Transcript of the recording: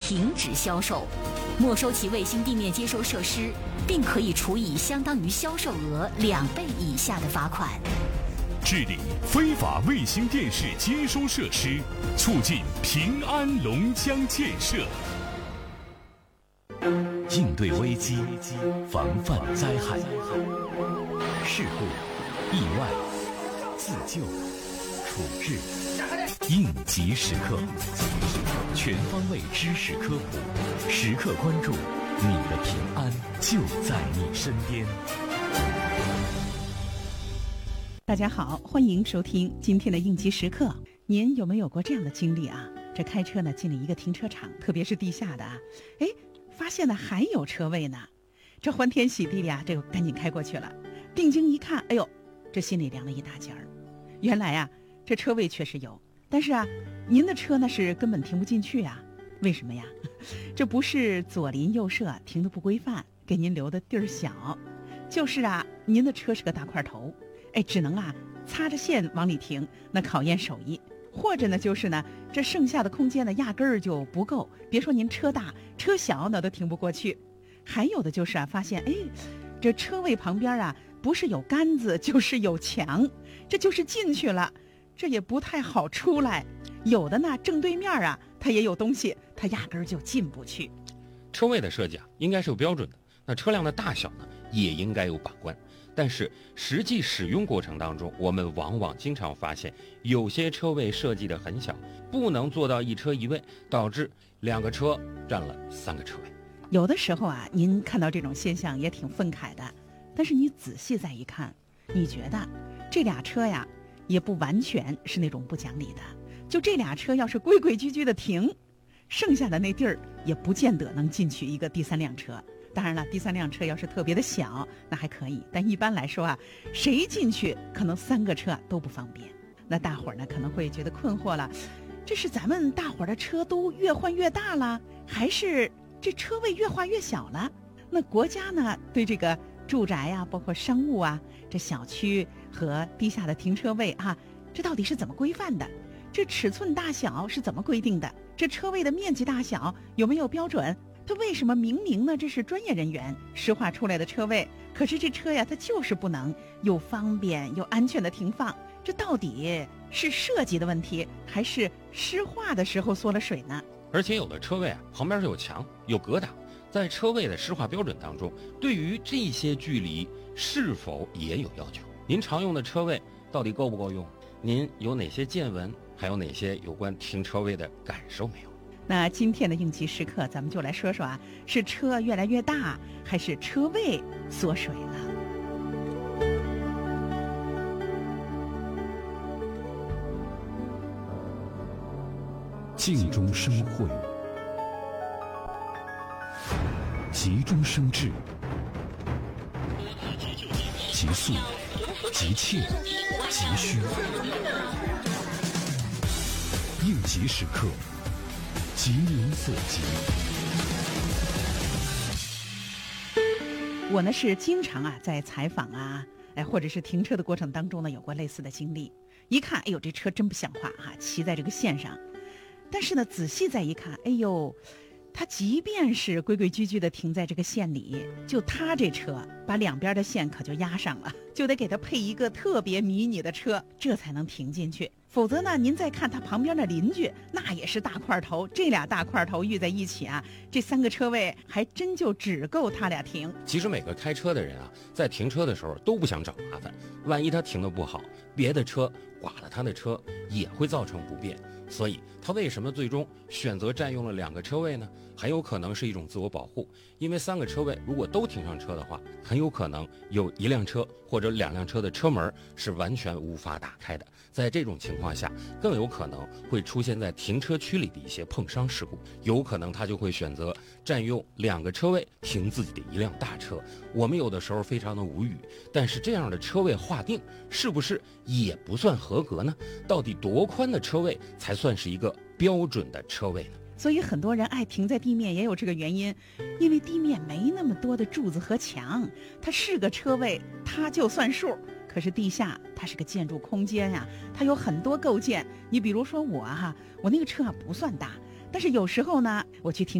停止销售，没收其卫星地面接收设施，并可以处以相当于销售额2倍以下的罚款。 治理非法卫星电视接收设施，促进平安龙江建设。 应对危机，防范灾害，事故、意外、自救、处置，应急时刻，全方位知识科普，时刻关注，你的平安就在你身边。 大家好，欢迎收听今天的应急时刻。您有没有过这样的经历啊？这开车呢进了一个停车场，特别是地下的啊，发现呢还有车位呢，这欢天喜地呀，这个赶紧开过去了。定睛一看，哎呦，这心里凉了一大截儿。原来啊，这车位确实有，但是啊，您的车呢是根本停不进去啊。为什么呀？这不是左邻右舍停得不规范，给您留的地儿小，就是啊，您的车是个大块头，只能啊擦着线往里停，那考验手艺。或者呢，就是呢，这剩下的空间呢，压根儿就不够。别说您车大，车小那都停不过去。还有的就是啊，发现这车位旁边啊，不是有杆子，就是有墙，这就是进去了，这也不太好出来。有的呢，正对面啊，它也有东西，它压根儿就进不去。 车位的设计啊，应该是有标准的。那车辆的大小呢，也应该有把关。但是实际使用过程当中，我们往往经常发现有些车位设计得很小，不能做到一车一位，导致2个车占了3个车位。 有的时候啊，您看到这种现象也挺愤慨的，但是你仔细再一看，你觉得这俩车呀，也不完全是那种不讲理的。就这俩车要是规规矩矩的停，剩下的那地儿也不见得能进去一个第3辆车。当然了，第3辆车要是特别的小，那还可以，但一般来说啊，谁进去可能3个车都不方便。那大伙儿呢可能会觉得困惑了，这是咱们大伙儿的车都越换越大了，还是这车位越换越小了？那国家呢对这个住宅啊，包括商务啊，这小区和地下的停车位啊，这到底是怎么规范的？这尺寸大小是怎么规定的？这车位的面积大小有没有标准？它为什么明明呢这是专业人员施划出来的车位，可是这车呀它就是不能又方便又安全的停放？这到底是设计的问题，还是施划的时候缩了水呢？ 而且有的车位啊，旁边是有墙有隔挡，在车位的施划标准当中，对于这些距离是否也有要求？您常用的车位到底够不够用？您有哪些见闻？还有哪些有关停车位的感受没有？ 那今天的应急时刻，咱们就来说说啊，是车越来越大，还是车位缩水了？ 静中生慧，急中生智，急速、急切、急需，应急时刻，急民所急。 我呢是经常啊在采访啊，或者是停车的过程当中呢，有过类似的经历。一看，哎呦，这车真不像话哈，骑在这个线上。但是呢，仔细再一看，哎呦，他即便是规规矩矩的停在这个线里，就他这车把两边的线可就压上了，就得给他配一个特别迷你的车，这才能停进去。否则呢，您再看他旁边的邻居，那也是大块头，这俩大块头遇在一起啊，这3个车位还真就只够他俩停。 其实每个开车的人啊，在停车的时候都不想找麻烦，万一他停得不好，别的车刮了他的车也会造成不便。所以他为什么最终选择占用了2个车位呢？很有可能是一种自我保护，因为3个车位如果都停上车的话，很有可能有1辆车或者2辆车的车门是完全无法打开的。在这种情况下，更有可能会出现在停车区里的一些碰伤事故，有可能他就会选择占用2个车位停自己的1辆大车。我们有的时候非常的无语，但是这样的车位划定是不是也不算合格呢？到底多宽的车位才算是一个标准的车位呢？ 所以很多人爱停在地面也有这个原因，因为地面没那么多的柱子和墙，它是个车位它就算数。可是地下它是个建筑空间呀，它有很多构件。你比如说我那个车不算大，但是有时候呢我去停